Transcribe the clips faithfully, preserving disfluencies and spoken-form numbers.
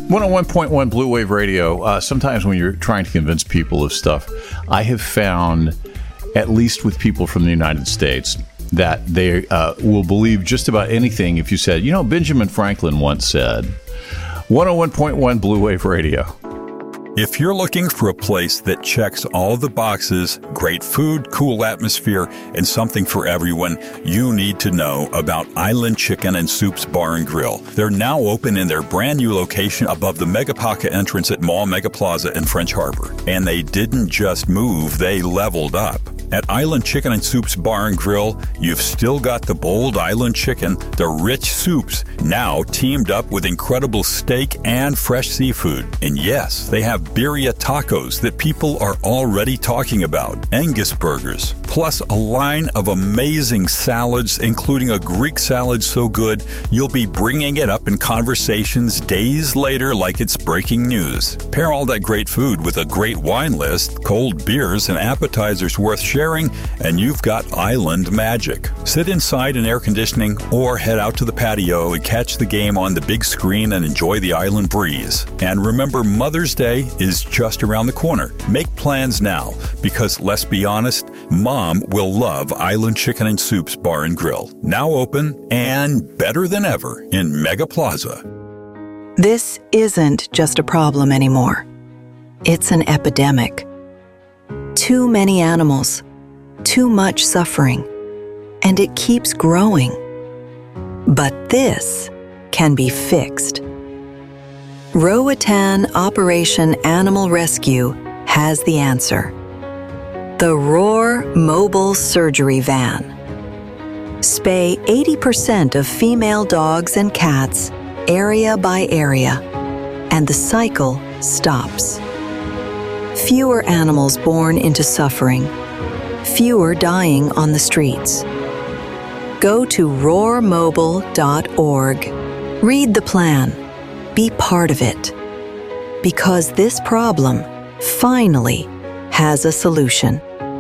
one oh one point one Blue Wave Radio. Uh, sometimes when you're trying to convince people of stuff, I have found, at least with people from the United States, that they uh, will believe just about anything if you said, you know, Benjamin Franklin once said. one oh one point one Blue Wave Radio. If you're looking for a place that checks all the boxes, great food, cool atmosphere, and something for everyone, you need to know about Island Chicken and Soups Bar and Grill. They're now open in their brand new location above the Megapaca entrance at Mall Mega Plaza in French Harbor. And they didn't just move, they leveled up. At Island Chicken and Soups Bar and Grill, you've still got the bold island chicken, the rich soups, now teamed up with incredible steak and fresh seafood. And yes, they have birria tacos that people are already talking about, Angus burgers, plus a line of amazing salads, including a Greek salad so good you'll be bringing it up in conversations days later like it's breaking news. Pair all that great food with a great wine list, cold beers, and appetizers worth sharing, and you've got island magic. Sit inside in air conditioning or head out to the patio and catch the game on the big screen and enjoy the island breeze. And remember, Mother's Day is just around the corner. Make plans now, because let's be honest, Mom will love Island Chicken and Soups Bar and Grill. Now open and better than ever in Mega Plaza. This isn't just a problem anymore. It's an epidemic. Too many animals, too much suffering, and it keeps growing. But this can be fixed. Roatan Operation Animal Rescue has the answer. The Roar Mobile Surgery Van. Spay eighty percent of female dogs and cats, area by area, and the cycle stops. Fewer animals born into suffering, fewer dying on the streets. Go to roar mobile dot org. Read the plan. Be part of it. Because this problem finally has a solution.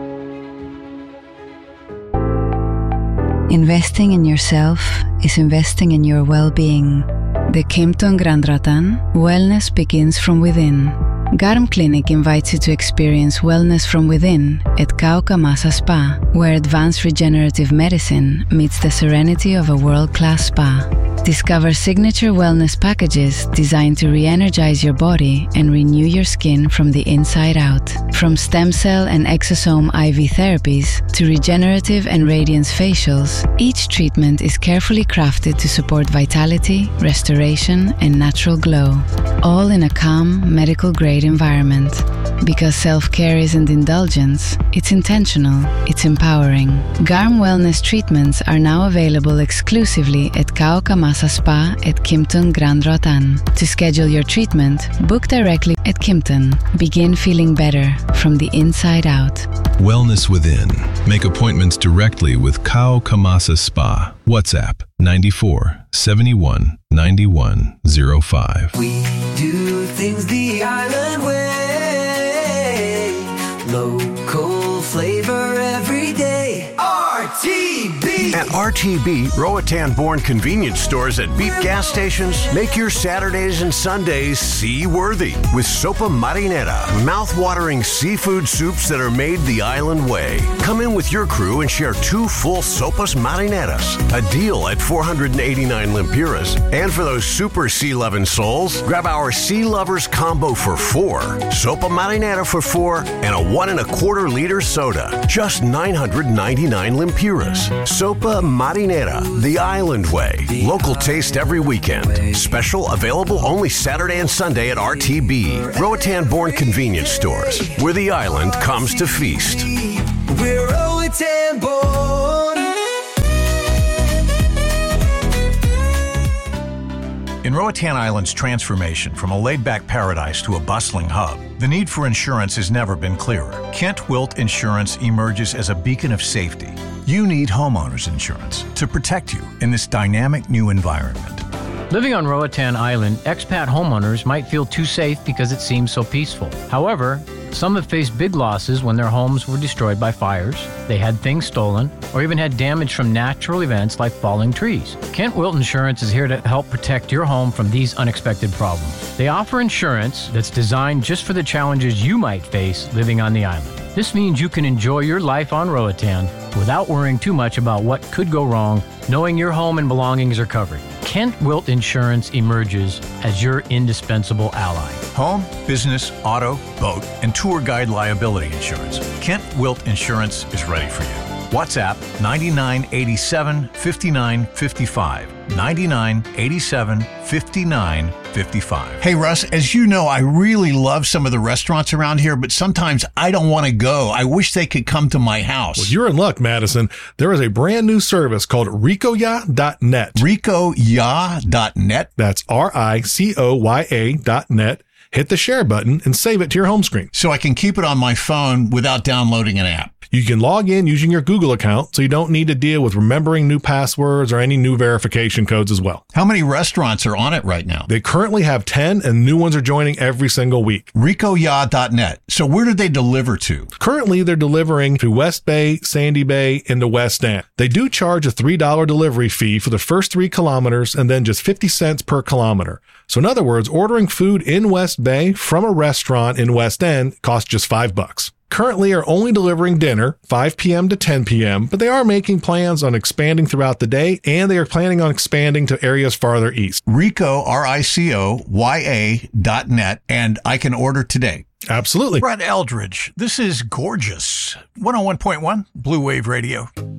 Investing in yourself is investing in your well-being. The Kimpton Grand Rotan, wellness begins from within. Garm Clinic invites you to experience wellness from within at Kauka Masa Spa, where advanced regenerative medicine meets the serenity of a world-class spa. Discover signature wellness packages designed to re-energize your body and renew your skin from the inside out. From stem cell and exosome I V therapies to regenerative and radiance facials, each treatment is carefully crafted to support vitality, restoration, and natural glow, all in a calm, medical-grade environment. Because self-care isn't indulgence, it's intentional, it's empowering. Garm Wellness treatments are now available exclusively at Kauka Masa Spa at Kimpton Grand Rotan. To schedule your treatment, book directly at Kimpton. Begin feeling better from the inside out. Wellness within. Make appointments directly with Kauka Masa Spa. WhatsApp nine four seven one nine one zero five. We do things the island way. Local flavor every day. R T B. At R T B, Roatan-born convenience stores at beef gas stations make your Saturdays and Sundays sea-worthy with Sopa Marinera, mouth-watering seafood soups that are made the island way. Come in with your crew and share two full Sopas Marineras, a deal at four hundred eighty-nine lempiras. And for those super sea-loving souls, grab our Sea Lovers combo for four, Sopa Marinera for four, and a one and a quarter liter soda, just nine hundred ninety-nine lempiras. Sopa Marinera, the island way. Local taste every weekend. Special available only Saturday and Sunday at R T B, Roatan-born convenience stores, where the island comes to feast. We're Roatan-born. In Roatan Island's transformation from a laid-back paradise to a bustling hub, the need for insurance has never been clearer. Kent Wilt Insurance emerges as a beacon of safety. You need homeowners insurance to protect you in this dynamic new environment. Living on Roatan Island, expat homeowners might feel too safe because it seems so peaceful. However, Some have faced big losses when their homes were destroyed by fires, they had things stolen, or even had damage from natural events like falling trees. Kent Wilt Insurance is here to help protect your home from these unexpected problems. They offer insurance that's designed just for the challenges you might face living on the island. This means you can enjoy your life on Roatan without worrying too much about what could go wrong, knowing your home and belongings are covered. Kent Wilt Insurance emerges as your indispensable ally. Home, business, auto, boat, and tour guide liability insurance. Kent Wilt Insurance is ready for you. WhatsApp ninety-nine eighty-seven fifty-nine fifty-five. ninety-nine eighty-seven fifty-nine fifty-five. Hey, Russ, as you know, I really love some of the restaurants around here, but sometimes I don't want to go. I wish they could come to my house. Well, you're in luck, Madison. There is a brand new service called ricoya dot net. ricoya dot net? That's R I C O Y A dot net. Hit the share button and save it to your home screen. So I can keep it on my phone without downloading an app. You can log in using your Google account, so you don't need to deal with remembering new passwords or any new verification codes as well. How many restaurants are on it right now? They currently have ten, and new ones are joining every single week. ricoya dot net. So where do they deliver to? Currently, they're delivering to West Bay, Sandy Bay, and the West End. They do charge a three dollars delivery fee for the first three kilometers and then just fifty cents per kilometer. So in other words, ordering food in West Bay from a restaurant in West End costs just five bucks. Currently are only delivering dinner five p.m. to ten p.m., but they are making plans on expanding throughout the day, and they are planning on expanding to areas farther east. Rico, R I C O Y A dot net, and I can order today. Absolutely. Brett Eldridge, this is Gorgeous. one oh one point one Blue Wave Radio.